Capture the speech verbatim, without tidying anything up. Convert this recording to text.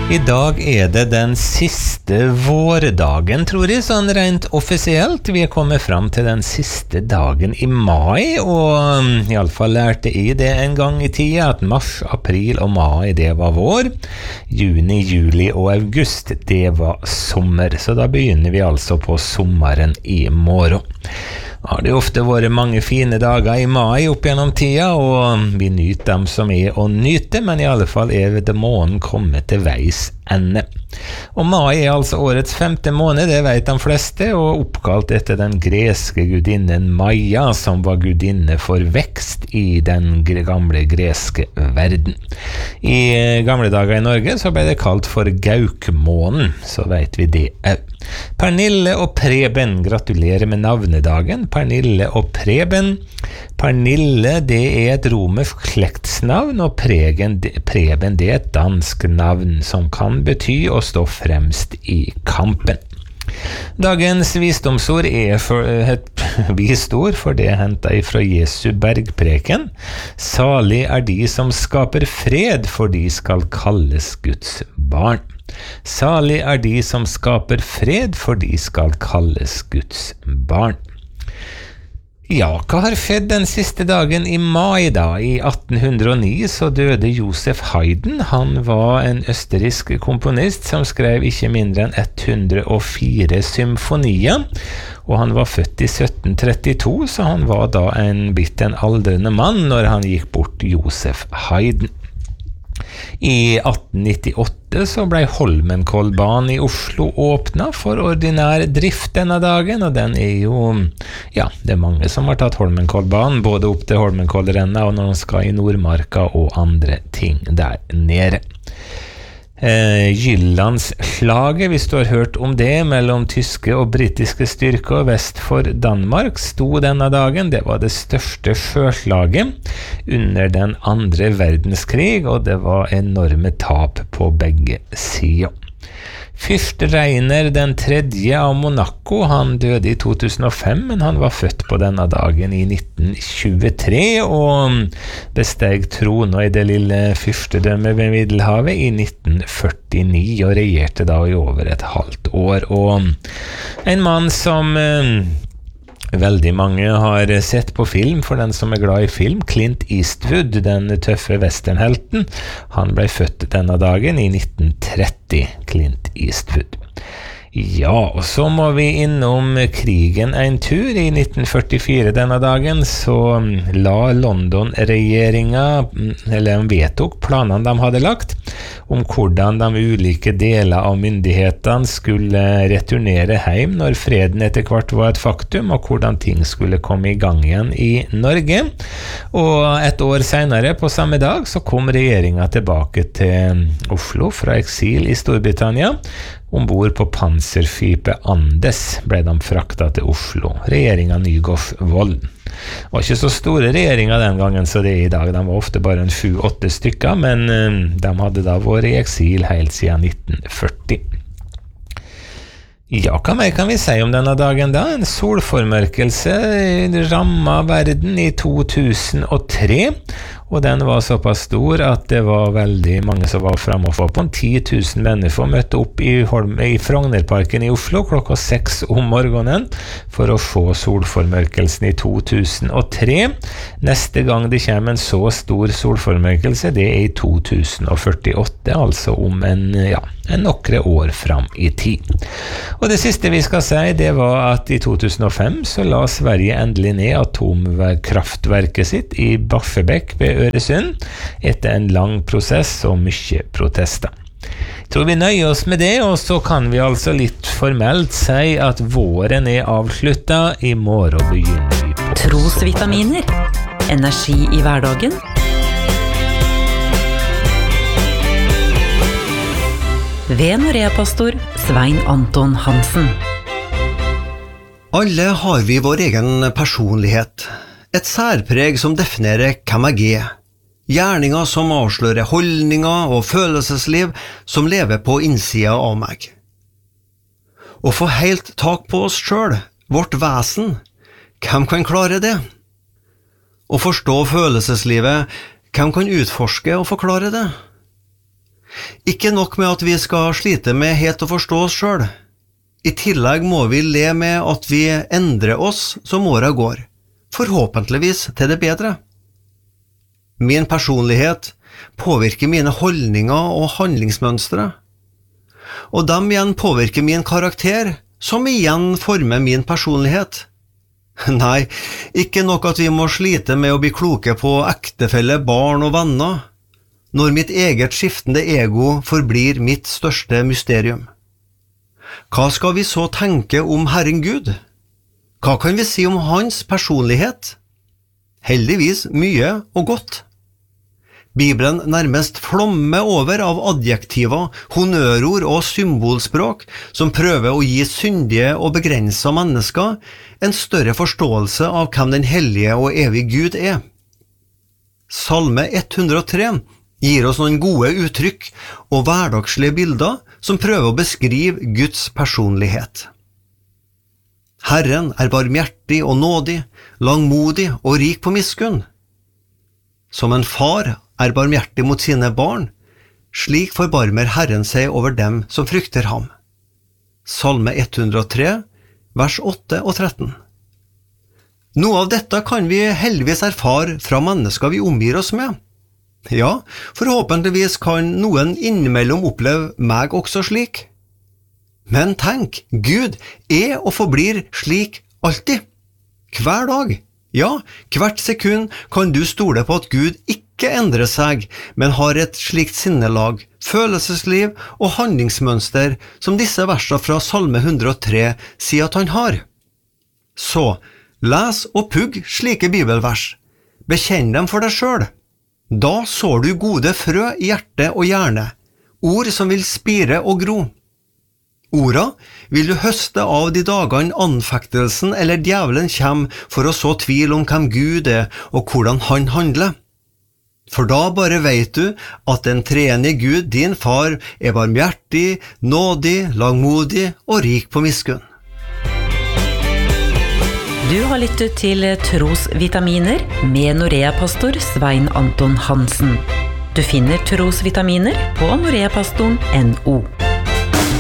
I dag er det den siste vårdagen, tror jeg, sånn rent offisielt. Vi er kommet fram til den siste dagen i mai, og i alle fall lærte jeg det en gang i tida, at mars, april og mai, det var vår. Juni, juli og august, det var sommer. Så da begynner vi altså på sommeren i morgen. Ja, det har ofte vært mange fine dager i mai opp gjennom tida, og vi nyter dem som er å nyte, men i alle fall er det måneden kommet til veis ende. Og mai er altså årets femte måned, det vet de fleste, og oppkalt etter den greske gudinnen Maja, som var gudinne for vekst i den gamle greske verden. I gamle dager i Norge så ble det kalt for gaukmånen, så vet vi det òg. Pernille og Preben, gratulerer med navnedagen. Pernille og Preben. Pernille, det er et romersk slektsnavn, og Preben, Preben det er et dansk navn som kan bety å stå fremst i kampen. Dagens visdomsord er for, et visord, for det er hentet fra Jesu bergpreken. Salig er de som skaper fred, for de skal kalles Guds barn. Salig er de som skaper fred, for de skal kalles Guds barn. Ja, hva har skjedd den siste dagen i mai da? I atten hundre og ni så døde Josef Haydn. Han var en østerriksk komponist som skrev ikke mindre enn hundre og fire symfonier, og han var født i sytten trettito, så han var da en bitt en aldrende mann når han gikk bort, Josef Haydn. I atten nittiåtte så ble Holmenkollbanen i Oslo åpnet for ordinær drift denne dagen, og den er jo, ja, det er mange som har tatt Holmenkollbanen, både opp til Holmenkollrennet og når de skal i Nordmarka og andre ting der nede. Eh, Jyllandsslaget, hvis du har hørt om det, mellom tyske og britiske styrker vest for Danmark, sto denne dagen. Det var det største sjøslaget under den andre verdenskrig, og det var enorme tap på begge sider. Fyrst Reiner den tredje av Monaco, han døde i to tusen og fem, men han var født på denne dagen i nitten tjuetre, og besteg trona i det lille fyrstedømmet ved Middelhavet i nitten førtini, og regjerte da i over et halvt år. Og en mann som veldig mange har sett på film, for den som er glad i film, Clint Eastwood, den tøffe westernhelten, han ble født denne dagen i nitten tretti, Clint Eastwood. Ja, og så må vi innom krigen en tur. I nitten førtifire denne dagen så la London-regjeringen, eller de vedtok planene de hadde lagt, om hvordan de ulike deler av myndighetene skulle returnere hjem når freden etter hvert var et faktum, og hvordan ting skulle komme i gang igjen i Norge. Og et år senere, på samme dag, så kom regjeringen tilbake til Oslo fra eksil i Storbritannia. Ombord på panserskipet Andes ble de fraktet til Oslo. Regjeringen Nygaardsvold. Det var ikke så store regjeringer den gangen så det er i dag. De var ofte bare en sju-åtte stykker, men de hadde da vært i eksil helt siden nitten førti. Ja, hva mer kan vi si om denne dagen da? En solformørkelse rammet verden i to tusen og tre, og den var såpass stor at det var veldig mange som var fremme og få på. ti tusen mennesker møtte opp i, Holm, i Frognerparken i Oslo klokka seks om morgenen for å se solformørkelsen i to tusen og tre. Neste gang det kommer en så stor solformørkelse, det er i to tusen og førtiåtte, altså om en, ja, en nokre år fram i tid. Og det siste vi skal si, det var at i to tusen og fem så la Sverige endelig ned atomkraftverket sitt i Barsebäck ved Øresund, etter en lang prosess og mye protester. Jeg tror vi nøyer oss med det, og så kan vi altså litt formelt si at våren er avsluttet. I morgen begynner vi på Trosvitaminer. Energi i hverdagen. Ved Norea-pastor Svein Anton Hansen. Alle har vi vår egen personlighet. Et særpreg som definerer hvem jeg er. Gjerninger som avslører holdninger og følelsesliv som lever på innsida av meg. Å få helt tak på oss selv, vårt vesen, hvem kan klare det? Å forstå følelseslivet, hvem kan utforske og forklare det? Ikke nok med at vi skal slite med helt å forstå oss selv. I tillegg må vi le med at vi endrer oss som åra går, forhåpentligvis til det bedre. Min personlighet påvirker mine holdninger og handlingsmønstre, og dem igjen påvirker min karakter, som igjen former min personlighet. Nei, ikke nok at vi må slite med å bli kloke på ektefelle, barn og venner, når mitt eget skiftende ego forblir mitt største mysterium. Hva skal vi så tenke om Herren Gud? Hva kan vi si om hans personlighet? Heldigvis mye og godt. Bibelen nærmest flommer over av adjektiver, honnørord og symbolspråk som prøver å gi syndige og begrenset mennesker en større forståelse av hvem den hellige og evige Gud er. Salme ett hundre og tre gir oss noen gode uttrykk og hverdagslige bilder som prøver å beskrive Guds personlighet. Herren er barmhjertig og nådig, langmodig og rik på miskunn. Som en far er barmhjertig mot sine barn, slik forbarmer Herren seg over dem som frykter ham. Salme ett hundre og tre, vers åtte og tretten. Noe av dette kan vi heldigvis erfare fra mennesker vi omgir oss med. Ja, forhåpentligvis kan noen innimellom oppleve meg også slik. Men tenk, Gud er og forblir slik alltid. Hver dag, ja, hvert sekund kan du stole på at Gud ikke endrer seg, men har et slikt sinnelag, følelsesliv og handlingsmønster som disse versene fra Salme hundre og tre sier at han har. Så, les og pugg slike bibelvers. Bekjenn dem for deg selv. Da sår du gode frø i hjerte og hjerne, ord som vil spire og gro. Orda vil du høste av de dagene anfektelsen eller djevelen kommer for å så tvil om hvem Gud er og hvordan han handler. For da bare vet du at den treenige Gud, din far, er barmhjertig, nådig, langmodig og rik på miskunn. Du har lyttet til Trosvitaminer med Norea-pastor Svein Anton Hansen. Du finner Trosvitaminer på noreapastoren punktum no.